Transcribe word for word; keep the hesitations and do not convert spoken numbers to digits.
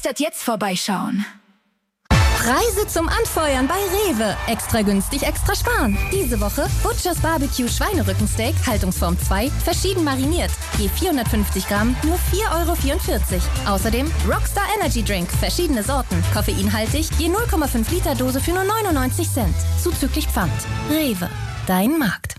begeistert jetzt vorbeischauen. Preise zum Anfeuern bei Rewe. Extra günstig, extra sparen. Diese Woche Butchers Barbecue Schweinerückensteak, Haltungsform zwei, verschieden mariniert. Je vierhundertfünfzig Gramm, nur vier Euro vierundvierzig. Außerdem Rockstar Energy Drink, verschiedene Sorten, koffeinhaltig, je null Komma fünf Liter Dose für nur neunundneunzig Cent. Zuzüglich Pfand. Rewe, dein Markt.